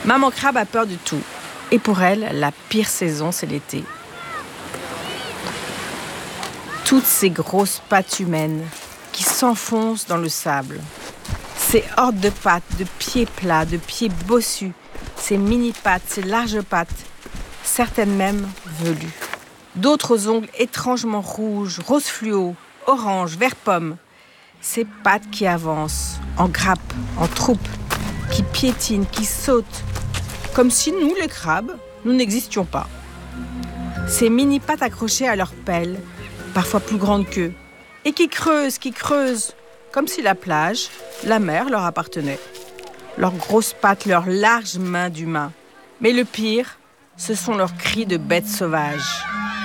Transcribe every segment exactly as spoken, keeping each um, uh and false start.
Maman crabe a peur de tout. Et pour elle, la pire saison, c'est l'été. Toutes ces grosses pattes humaines qui s'enfoncent dans le sable. Ces hordes de pattes, de pieds plats, de pieds bossus. Ces mini-pattes, ces larges pattes. Certaines même velues. D'autres aux ongles étrangement rouges, rose fluo, orange, vert pomme. Ces pattes qui avancent, en grappes, en troupes, qui piétinent, qui sautent, comme si nous, les crabes, nous n'existions pas. Ces mini-pattes accrochées à leurs pelles, parfois plus grandes qu'eux, et qui creusent, qui creusent, comme si la plage, la mer leur appartenait. Leurs grosses pattes, leurs larges mains d'humains. Mais le pire, ce sont leurs cris de bêtes sauvages.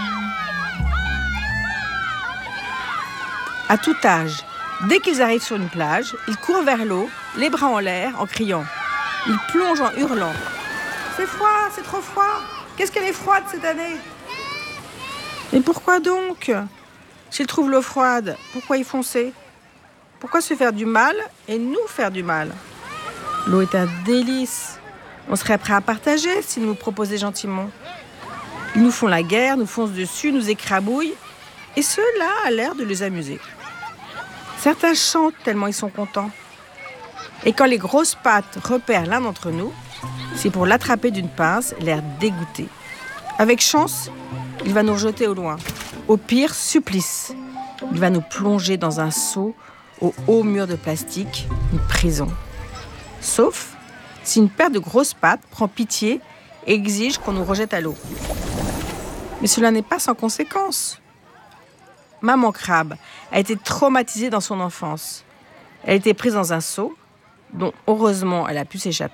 À tout âge, dès qu'ils arrivent sur une plage, ils courent vers l'eau, les bras en l'air, en criant. Ils plongent en hurlant. « C'est froid, c'est trop froid. Qu'est-ce qu'elle est froide cette année ?» « Mais pourquoi donc ? S'ils trouvent l'eau froide, pourquoi y foncer ? Pourquoi se faire du mal et nous faire du mal ? L'eau est un délice. On serait prêt à partager s'ils nous proposaient gentiment. Ils nous font la guerre, nous foncent dessus, nous écrabouillent. Et cela a l'air de les amuser. Certains chantent tellement ils sont contents. Et quand les grosses pattes repèrent l'un d'entre nous, c'est pour l'attraper d'une pince, l'air dégoûté. Avec chance, il va nous rejeter au loin. Au pire, supplice. Il va nous plonger dans un seau au haut mur de plastique, une prison. Sauf si une paire de grosses pattes prend pitié et exige qu'on nous rejette à l'eau. Mais cela n'est pas sans conséquence. Maman crabe a été traumatisée dans son enfance. Elle a été prise dans un seau, dont heureusement elle a pu s'échapper.